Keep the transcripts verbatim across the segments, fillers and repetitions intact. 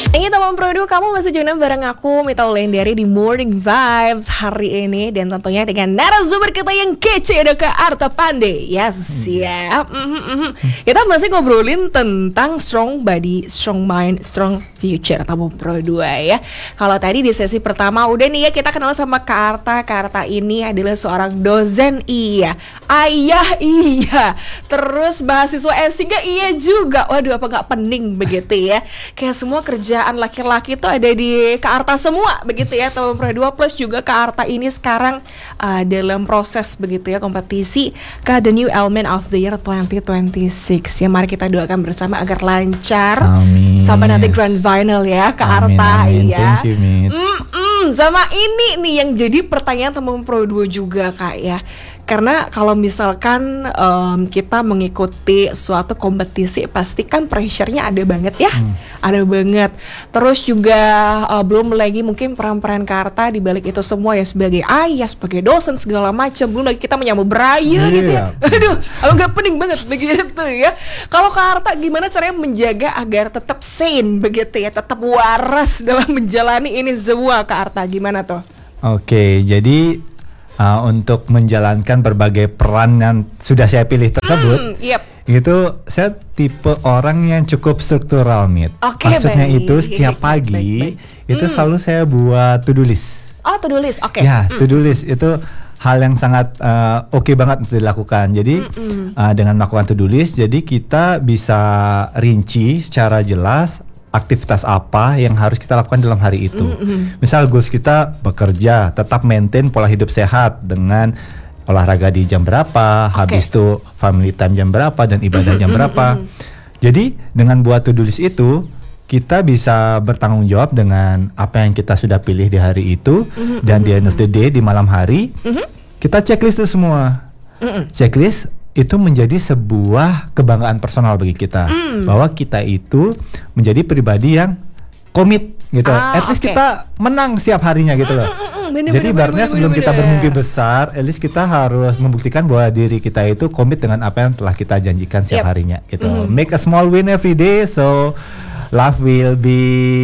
Ini teman Produ, kamu masih join bareng aku Mita Wulandari di Morning Vibes hari ini. Dan tentunya dengan narasumber kita yang kece, ada Kak Arta Pandey. Yes, ya yeah. mm-hmm, mm-hmm. Kita masih ngobrolin tentang strong body, strong mind, strong future teman Produ ya. Kalau tadi di sesi pertama udah nih ya, kita kenal sama Kak Arta. Kak Arta ini adalah seorang dosen, iya, ayah, iya, terus mahasiswa S tiga iya juga. Waduh, apa gak pening begitu ya. Kayak semua kerja laki-laki itu ada di Kak Arta semua begitu ya teman Pro dua. Plus juga Kak Arta ini sekarang uh, dalam proses begitu ya kompetisi ke The New Element of the Year dua ribu dua puluh enam ya. Mari kita doakan bersama agar lancar. Amin. Sampai nanti grand final ya Kak amin, Arta amin. Ya. Thank you, Mit. Mm-mm. Sama ini nih yang jadi pertanyaan teman Pro dua juga Kak ya. Karena kalau misalkan um, kita mengikuti suatu kompetisi pasti kan pressure-nya ada banget ya, hmm. ada banget. Terus juga uh, belum lagi mungkin peran-peran Kak Arta di balik itu semua ya, sebagai ayah, sebagai dosen segala macam. Belum lagi kita menyambut beraya yeah. gitu ya. Aduh, agak pening banget begitu ya. Kalau Kak Arta gimana caranya menjaga agar tetap sane begitu ya, tetap waras dalam menjalani ini semua Kak Arta, gimana tuh? Oke, jadi Uh, untuk menjalankan berbagai peran yang sudah saya pilih tersebut, mm, yep. itu saya tipe orang yang cukup struktural, Mit. Okay, maksudnya baik. Itu setiap pagi baik, baik. itu mm. selalu saya buat to-do list. Oh, to-do list, oke. Okay. Ya, mm. to-do list itu hal yang sangat uh, oke okay banget untuk dilakukan. Jadi uh, dengan melakukan to-do list, jadi kita bisa rinci secara jelas aktivitas apa yang harus kita lakukan dalam hari itu. Mm-hmm. Misal goals kita bekerja, tetap maintain pola hidup sehat dengan olahraga di jam berapa, okay. habis itu family time jam berapa, dan ibadah mm-hmm. jam berapa. Mm-hmm. Jadi dengan buat to-do list itu, kita bisa bertanggung jawab dengan apa yang kita sudah pilih di hari itu, mm-hmm. dan di end of the day, di malam hari, mm-hmm. kita checklist itu semua. Mm-hmm. Checklist itu menjadi sebuah kebanggaan personal bagi kita, mm. bahwa kita itu menjadi pribadi yang komit gitu. Ah, at least okay. kita menang setiap harinya gitu loh. Mm, mm, mm, bener, Jadi ibaratnya sebelum bener, kita bener. bermimpi besar, at least kita harus membuktikan bahwa diri kita itu komit dengan apa yang telah kita janjikan setiap yep. harinya gitu. Mm. Make a small win every day, so life will be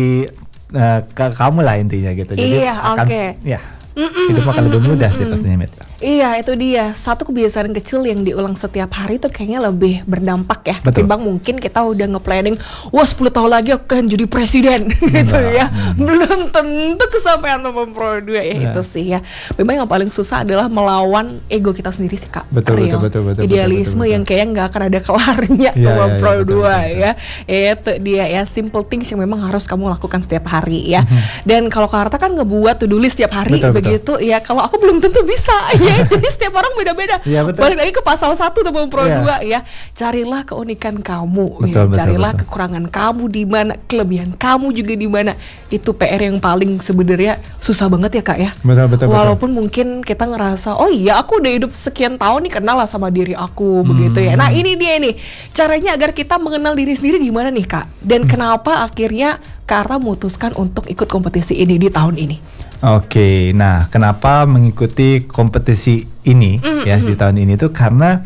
uh, ke- kamu lah intinya gitu. Jadi iya, akan okay. ya hidup akan lebih mudah sih pastinya, Mit. Iya, itu dia. Satu kebiasaan kecil yang diulang setiap hari itu kayaknya lebih berdampak ya. Ketimbang mungkin kita udah nge-planning, wah sepuluh tahun lagi aku akan jadi presiden gitu ya. Hmm. Belum tentu kesampaian teman Pro dua ya, nah. itu sih ya. Memang yang paling susah adalah melawan ego kita sendiri sih Kak. Betul, betul, betul, betul, idealisme betul, betul, yang kayaknya gak akan ada kelarnya ya, teman ya, Pro ya, dua betul, ya. Itu dia ya, simple things yang memang harus kamu lakukan setiap hari ya. Hmm. Dan kalau Kak Arta kan ngebuat to-do list setiap hari betul, begitu betul. Ya. Kalau aku belum tentu bisa ya. Jadi setiap orang beda-beda. Ya, balik lagi ke pasal satu teman Pro dua ya. Carilah keunikan kamu, betul, ya. Carilah betul, betul. kekurangan kamu di mana, kelebihan kamu juga di mana. Itu P R yang paling sebenarnya susah banget ya Kak ya. Betul, betul, Walaupun betul. mungkin kita ngerasa, oh iya aku udah hidup sekian tahun nih, kenal lah sama diri aku hmm. begitu ya. Nah ini dia nih caranya agar kita mengenal diri sendiri gimana nih Kak. Dan hmm. kenapa akhirnya Kak Arta memutuskan untuk ikut kompetisi ini di tahun ini? Oke, nah kenapa mengikuti kompetisi ini mm-hmm. ya di tahun ini tuh karena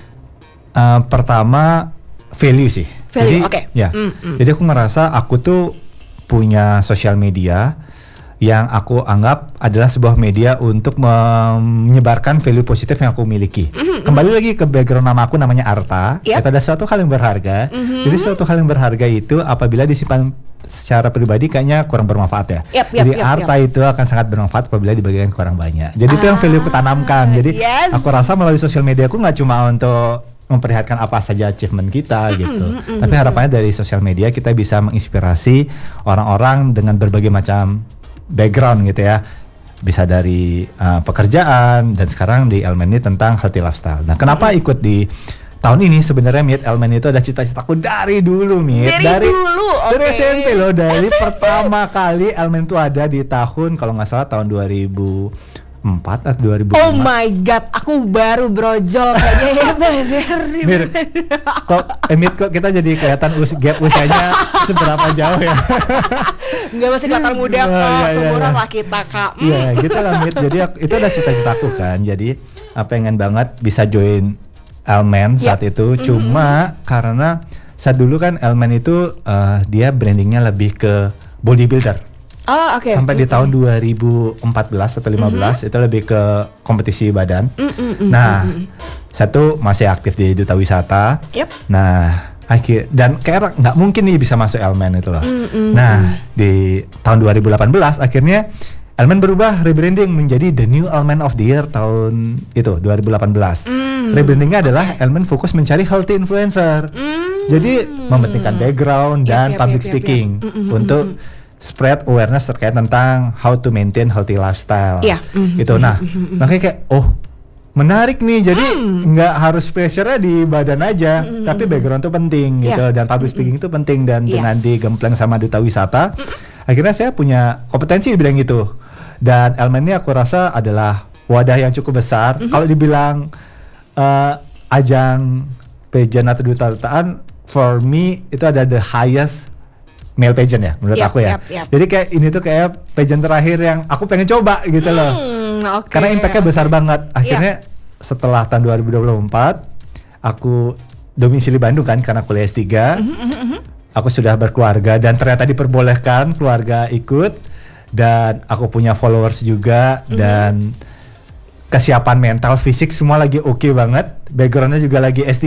uh, pertama value sih. Value, jadi, okay. ya, mm-hmm. jadi aku ngerasa aku tuh punya sosial media yang aku anggap adalah sebuah media untuk menyebarkan value positif yang aku miliki. Mm-hmm. Kembali lagi ke background nama aku, namanya Arta. Yep. Itu ada suatu hal yang berharga. Mm-hmm. Jadi suatu hal yang berharga itu apabila disimpan secara pribadi kayaknya kurang bermanfaat ya. Yep, yep, Jadi yep, Arta yep. itu akan sangat bermanfaat apabila dibagikan ke orang banyak. Jadi ah, itu yang value aku tanamkan. Jadi yes. aku rasa melalui sosial media aku nggak cuma untuk memperlihatkan apa saja achievement kita mm-hmm, gitu. Mm-hmm. Tapi harapannya dari sosial media kita bisa menginspirasi orang-orang dengan berbagai macam background gitu ya. Bisa dari uh, pekerjaan dan sekarang di Elemen ini tentang healthy lifestyle. Nah, kenapa mm-hmm. ikut di tahun ini sebenarnya, Mit, Elemen itu ada cita-citaku dari dulu, Mit. Dari, dari dulu, oke. Dari S M P loh, dari S M P. pertama kali Elemen itu ada di tahun kalau nggak salah tahun dua ribu empat atau dua ribu lima. Oh my god, aku baru brojol kayaknya ya. Mir, kok Emit kok kita jadi kelihatan us- gap usianya seberapa jauh ya? Enggak, masih kelihatan muda kok, oh, ya, seumuran ya, lah kita Kak. Iya, mm. gitu lah Mit. Jadi itu udah cita-citaku kan. Jadi pengen banget bisa join Elemen saat yep. itu. Cuma mm-hmm. karena saat dulu kan Elemen itu uh, dia brandingnya lebih ke bodybuilder. Oh, oke. Sampai di Mm-mm. tahun dua ribu empat belas atau lima belas Mm-hmm. itu lebih ke kompetisi badan. Mm-mm. Nah, satu masih aktif di duta wisata. Yep. Nah, akhir dan kayak nggak mungkin nih bisa masuk Elmen itu loh. Mm-mm. Nah, di tahun dua ribu delapan belas akhirnya Elmen berubah rebranding menjadi The New Elmen of the Year tahun itu dua ribu delapan belas. Mm. Rebrandingnya adalah Elmen fokus mencari healthy influencer. Mm. Jadi mementingkan background Yap, dan yap, public yap, yap, speaking yap. Mm, mm, untuk mm, spread awareness terkait tentang how to maintain healthy lifestyle. Iya. Mm, Gitu. mm, Nah, mm, mm, mm. makanya kayak oh menarik nih. Jadi Hmm. nggak harus pressure-nya di badan aja, Mm, tapi mm, background tuh penting Iya. gitu dan public speaking itu penting dan dengan Yes. digempleng sama duta wisata, akhirnya saya punya kompetensi di bidang itu. Dan Elmen ini aku rasa adalah wadah yang cukup besar. Mm-hmm. Kalau dibilang eh, ajang pageant atau duta-dutaan, for me itu ada the highest male pageant ya menurut Yap, aku ya. yap, yap. Jadi kayak ini tuh kayak pageant terakhir yang aku pengen coba gitu loh. Hmm, oke, Karena impactnya oke. besar banget. Akhirnya setelah tahun dua ribu dua puluh empat aku domisili Bandung kan karena kuliah S tiga. Aku sudah berkeluarga dan ternyata diperbolehkan keluarga ikut dan aku punya followers juga dan kesiapan mental, fisik semua lagi oke banget. Backgroundnya juga lagi S tiga.